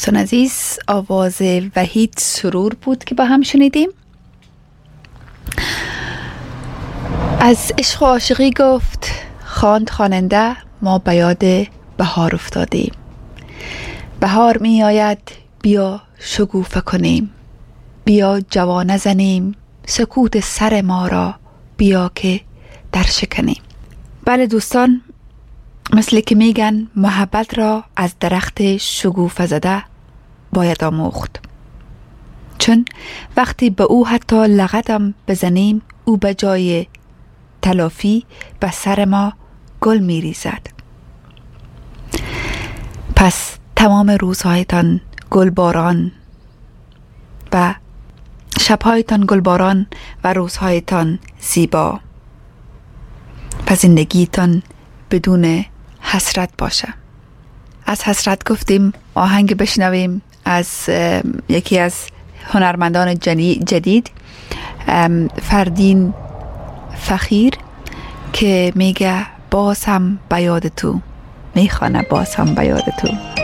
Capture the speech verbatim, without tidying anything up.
دوستان عزیز، آواز وحید سرور بود که با هم شنیدیم. از عشق و عاشقی گفت خواند خواننده، ما به یاد بهار افتادیم. بهار می آید، بیا شگوفه کنیم، بیا جوانه زنیم سکوت سر ما را، بیا که در شکنیم. بله دوستان، مثل که میگن محبت را از درخت شگوفه زده باید آموخت، چون وقتی به او حتی لغتم بزنیم، او به جای تلافی به سر ما گل می ریزد. پس تمام روزهایتان گلباران و شبهایتان گلباران و روزهایتان زیبا و زندگیتان بدون حسرت باشه. از حسرت گفتیم، آهنگ بشنویم از یکی از هنرمندان جدید، فردین فخیر، که میگه باز هم به یاد تو، میخوانه باز هم به یاد تو.